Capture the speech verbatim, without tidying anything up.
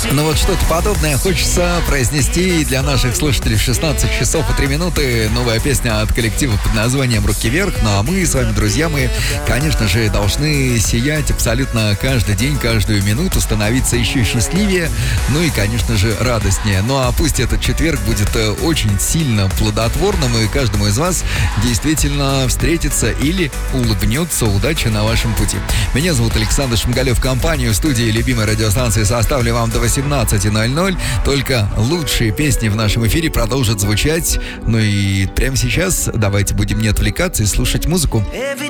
Ну вот что-то подобное хочется произнести для наших слушателей в шестнадцать часов и три минуты. Новая песня от коллектива под названием «Руки вверх». Ну а мы с вами, друзья, мы, конечно же, должны сиять абсолютно каждый день, каждую минуту, становиться еще счастливее, ну и, конечно же, радостнее. Ну а пусть этот четверг будет очень сильно плодотворным, и каждому из вас действительно встретится или улыбнется удача на вашем пути. Меня зовут Александр Шмигалев. Компанию в студии любимой радиостанции составлю вам до восемнадцати ноль-ноль. Только лучшие песни в нашем эфире продолжат звучать. Ну и прямо сейчас давайте будем не отвлекаться и слушать музыку. Every